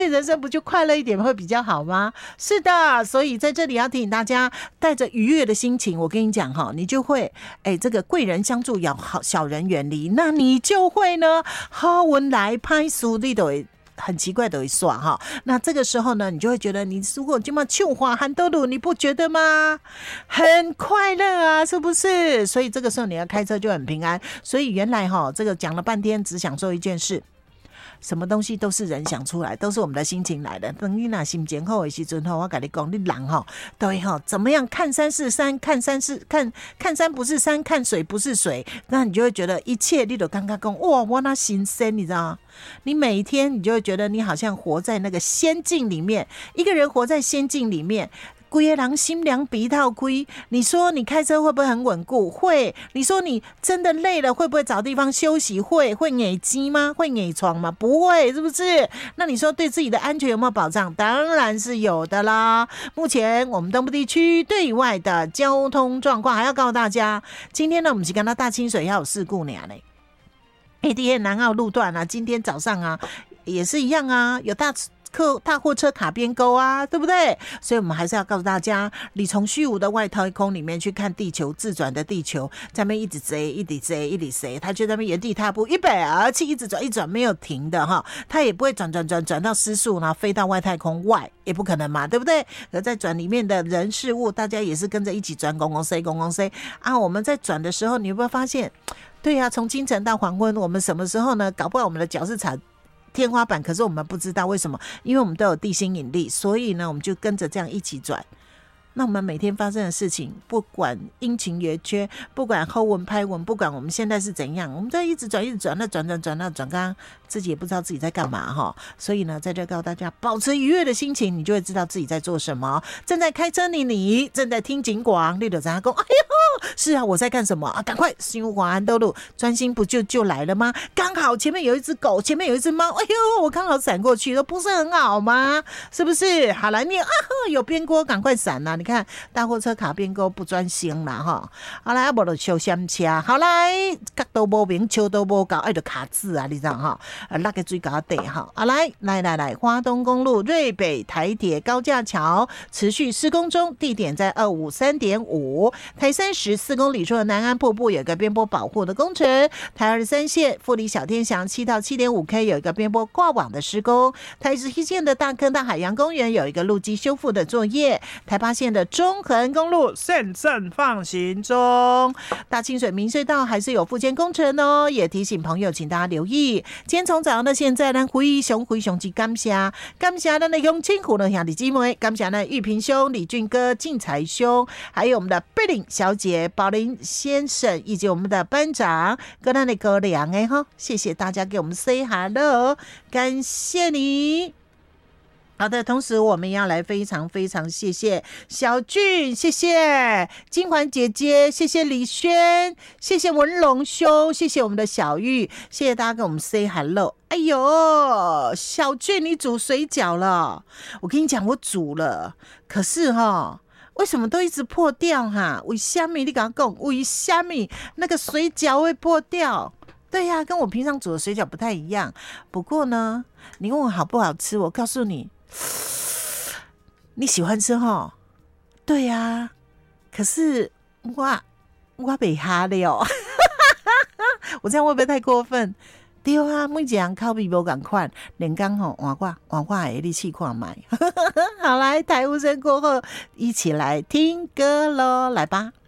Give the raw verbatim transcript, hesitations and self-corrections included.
人生不就快乐一点会比较好吗？是的，所以在这里要提醒大家，带着愉悦的心情，我跟你讲哈，你就会哎，这个贵人相助，要好小人远离，那你就会呢，好运来拍输你都会。很奇怪的会耍哈，那这个时候呢，你就会觉得你如果这么秋花寒多路，你不觉得吗？很快乐啊，是不是？所以这个时候你要开车就很平安。所以原来哈，这个讲了半天，只想说一件事。什么东西都是人想出来，都是我们的心情来的。等你那心情好的时阵，我跟你讲，你人哈，对哈，怎么样看山是山，看山是看看山不是山，看水不是水，那你就会觉得一切你都刚刚讲哇，我那新鲜，你知道吗？你每一天你就会觉得你好像活在那个仙境里面，一个人活在仙境里面。规个人心凉鼻套亏，你说你开车会不会很稳固？会。你说你真的累了，会不会找地方休息？会。会眼机吗？会眼床吗？不会，是不是？那你说对自己的安全有没有保障？当然是有的啦。目前我们东部地区对外的交通状况，还要告诉大家，今天呢，我们是跟到大清水要有事故呢嘞。A D N 南澳路段啊，今天早上啊也是一样啊，有大。客大货车卡边沟啊，对不对？所以我们还是要告诉大家，你从虚无的外太空里面去看地球自转的地球，在那边一直追，一直追，一直追，它就在那边原地踏步，一百而气一直转，一转没有停的哈，它也不会转转转转到失速，然后飞到外太空外，也不可能嘛，对不对？而在转里面的人事物，大家也是跟着一起转，公公 C 公公 C 啊。我们在转的时候，你有没有发现？对呀、啊，从清晨到黄昏，我们什么时候呢？搞不好我们的脚是踩天花板，可是我们不知道为什么，因为我们都有地心引力，所以呢，我们就跟着这样一起转。那我们每天发生的事情，不管阴晴圆缺，不管后文拍文，不管我们现在是怎样，我们在一直转，一直转，那转转转，那转，刚刚自己也不知道自己在干嘛哈。所以呢，在这告诉大家，保持愉悦的心情，你就会知道自己在做什么。正在开车你你正在听警广，你就在讲，哎呦，是啊，我在干什么啊？赶快新华安兜路，专心不就就来了吗？刚好前面有一只狗，前面有一只猫，哎呦，我刚好闪过去，都不是很好吗？是不是？好来，你啊，有边锅，赶快闪啊！你看大货车卡边沟不专心啦哈，好来，无就修闪车，好来，角度无明，桥都无够，爱就卡字啊，你知道哈？啊，那个最高地哈，啊来来来来，花东公路瑞北台铁高架桥持续施工中，地点在二五三点五，台三十四公里处的南安瀑布有一个边坡保护的工程，台二十三线富里小天祥七到七点五 K 有一个边坡挂网的施工，台十一线的大坑大海洋公园有一个路基修复的作业，台八线的中横公路现正放行中，大清水明隧道还是有复建工程哦，也提醒朋友请大家留意。今天从早上到现在呢，非常非常之感谢，感谢咱的乡亲、的兄弟姐妹，感谢呢玉平兄、李俊哥、进财兄，还有我们的贝玲小姐、宝林先生，以及我们的班长跟咱的哥俩哎哈，谢谢大家给我们 say hello， 感谢你。好的，同时我们要来非常非常谢谢小俊，谢谢金环姐姐，谢谢李轩，谢谢文龙兄，谢谢我们的小玉，谢谢大家跟我们 say hello。哎呦，小俊你煮水饺了，我跟你讲我煮了，可是哈为什么都一直破掉哈？为什么你跟我讲？为什么那个水饺会破掉？对呀、啊，跟我平常煮的水饺不太一样。不过呢，你问我好不好吃，我告诉你，你喜欢吃齁？对呀、啊，可是我我没哈了，我这样会不会太过分？对啊，每一个人口味不同款，连刚吼换我换我的力气看卖。好来，台呼声过后，一起来听歌咯，来吧。